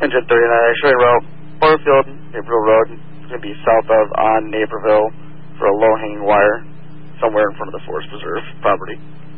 Engine 39, showing route Butterfield, Naperville Road. It's going to be south of on Naperville for a low-hanging wire somewhere in front of the Forest Preserve property.